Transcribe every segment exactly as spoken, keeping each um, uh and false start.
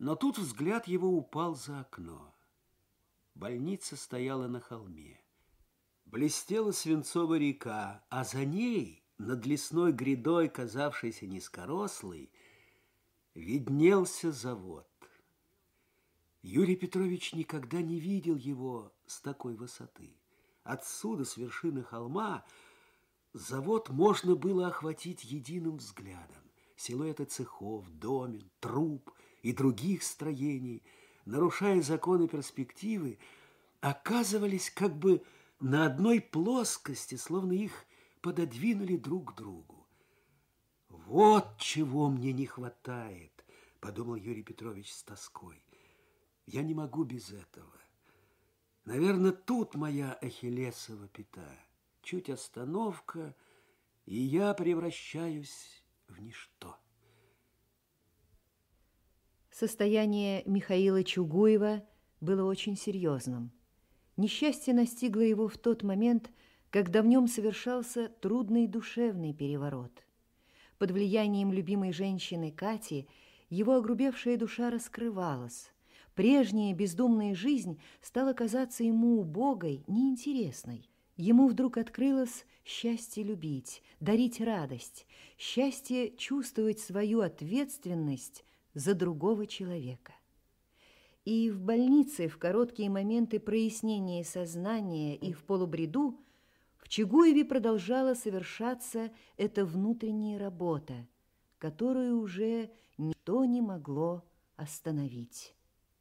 Но тут взгляд его упал за окно. Больница стояла на холме. Блестела свинцовая река, а за ней, над лесной грядой, казавшейся низкорослой, виднелся завод. Юрий Петрович никогда не видел его с такой высоты. Отсюда, с вершины холма, завод можно было охватить единым взглядом. Силуэты цехов, домен, труб и других строений, нарушая законы перспективы, оказывались как бы на одной плоскости, словно их пододвинули друг к другу. «Вот чего мне не хватает», — подумал Юрий Петрович с тоской. «Я не могу без этого. Наверное, тут моя ахиллесова пята. Чуть остановка, и я превращаюсь в ничто». Состояние Михаила Чугуева было очень серьезным. Несчастье настигло его в тот момент, когда в нем совершался трудный душевный переворот. Под влиянием любимой женщины Кати его огрубевшая душа раскрывалась. Прежняя бездумная жизнь стала казаться ему убогой, неинтересной. Ему вдруг открылось счастье любить, дарить радость, счастье чувствовать свою ответственность за другого человека. И в больнице, в короткие моменты прояснения сознания и в полубреду, в Чугуеве продолжала совершаться эта внутренняя работа, которую уже ничто не могло остановить.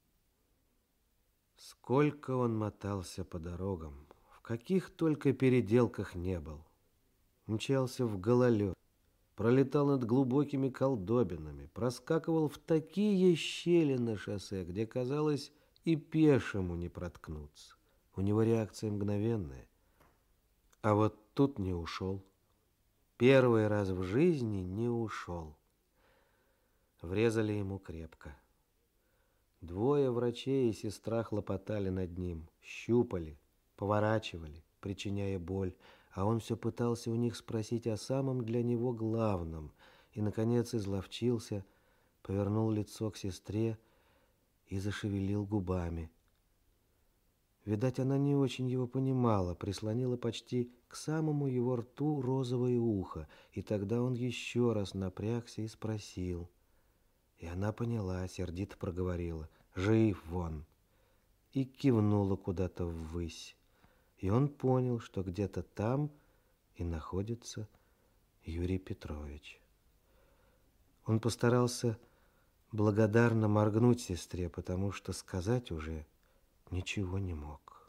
Сколько он мотался по дорогам, в каких только переделках не был. Мчался в гололед, пролетал над глубокими колдобинами, проскакивал в такие щели на шоссе, где, казалось, и пешему не проткнуться. У него реакция мгновенная. А вот тут не ушел. Первый раз в жизни не ушел. Врезали ему крепко. Двое врачей и сестра хлопотали над ним, щупали, поворачивали, причиняя боль, а он все пытался у них спросить о самом для него главном и, наконец, изловчился, повернул лицо к сестре и зашевелил губами. Видать, она не очень его понимала, прислонила почти к самому его рту розовое ухо, и тогда он еще раз напрягся и спросил. И она поняла, сердито проговорила: «Жив вон!» и кивнула куда-то ввысь. И он понял, что где-то там и находится Юрий Петрович. Он постарался благодарно моргнуть сестре, потому что сказать уже ничего не мог.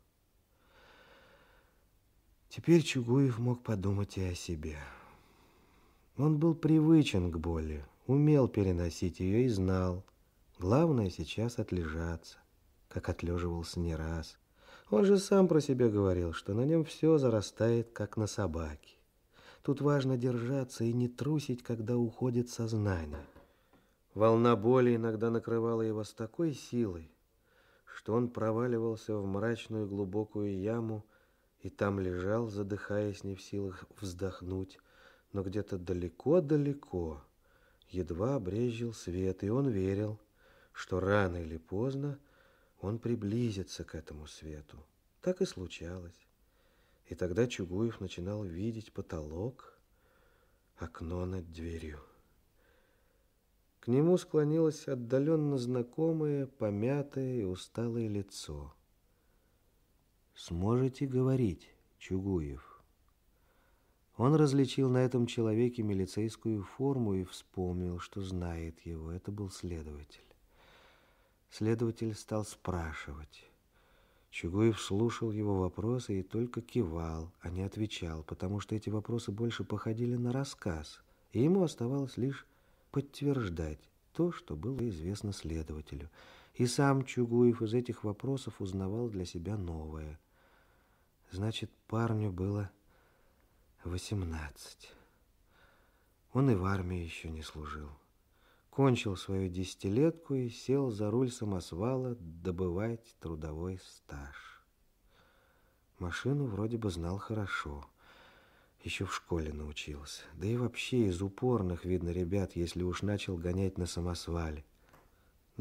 Теперь Чугуев мог подумать и о себе. Он был привычен к боли, умел переносить ее и знал. Главное сейчас отлежаться, как отлеживался не раз. Он же сам про себя говорил, что на нем все зарастает, как на собаке. Тут важно держаться и не трусить, когда уходит сознание. Волна боли иногда накрывала его с такой силой, что он проваливался в мрачную глубокую яму и там лежал, задыхаясь, не в силах вздохнуть, но где-то далеко-далеко едва брезжил свет, и он верил, что рано или поздно он приблизится к этому свету. Так и случалось. И тогда Чугуев начинал видеть потолок, окно над дверью. К нему склонилось отдаленно знакомое, помятое и усталое лицо. «Сможете говорить, Чугуев?» Он различил на этом человеке милицейскую форму и вспомнил, что знает его. Это был следователь. Следователь стал спрашивать. Чугуев слушал его вопросы и только кивал, а не отвечал, потому что эти вопросы больше походили на рассказ, и ему оставалось лишь подтверждать то, что было известно следователю. И сам Чугуев из этих вопросов узнавал для себя новое. Значит, парню было восемнадцать. Он и в армии еще не служил. Кончил свою десятилетку и сел за руль самосвала добывать трудовой стаж. Машину вроде бы знал хорошо. Еще в школе научился. Да и вообще из упорных, видно, ребят, если уж начал гонять на самосвале.